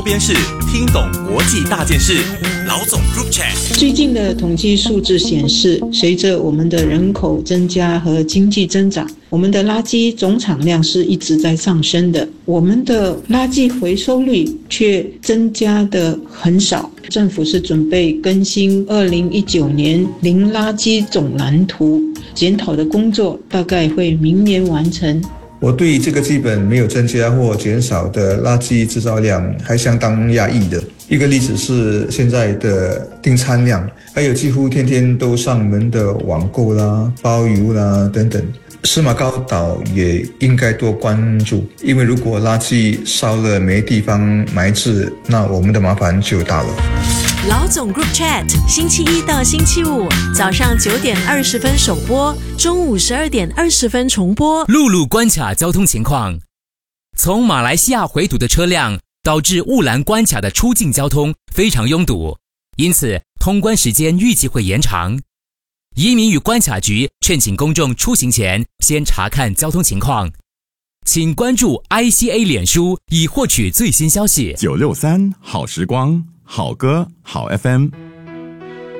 边是听懂国际大件事，老总 Group Chat。 最近的统计数字显示，随着我们的人口增加和经济增长，我们的垃圾总产量是一直在上升的，我们的垃圾回收率却增加的很少。政府是准备更新2019年零垃圾总蓝图，检讨的工作大概会明年完成。 我对这个基本没有增加或减少的垃圾制造量还相当讶异的。一个例子是现在的订餐量，还有几乎天天都上门的网购啦、包邮啦等等。司马高岛也应该多关注，因为如果垃圾烧了没地方埋置，那我们的麻烦就大了。 老总 Group Chat 星期一到星期五早上9点20分首播，中午12点20分重播。 陆路关卡交通情况：从马来西亚回堵的车辆导致雾兰关卡的出境交通非常拥堵，因此通关时间预计会延长。移民与关卡局劝请公众出行前先查看交通情况，请关注 ICA 脸书以获取最新消息。 963好时光，好歌好 FM。